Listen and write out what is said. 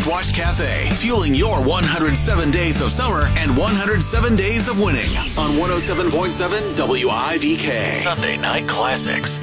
Wristwatch Cafe, fueling your 107 days of summer and 107 days of winning on 107.7 WIVK. Sunday Night Classics.